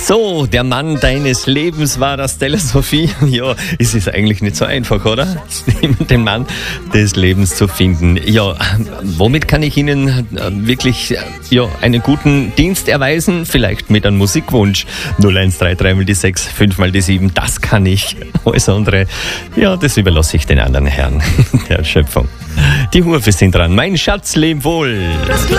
So, der Mann deines Lebens war das Stella Sophie. Ja, es ist eigentlich nicht so einfach, oder? Den Mann des Lebens zu finden. Ja, womit kann ich Ihnen wirklich einen guten Dienst erweisen? Vielleicht mit einem Musikwunsch. 0133 mal die 6, 5 mal die 7. Das kann ich. Alles andere, ja, das überlasse ich den anderen Herren der Schöpfung. Die Hufe sind dran. Mein Schatz, leb wohl.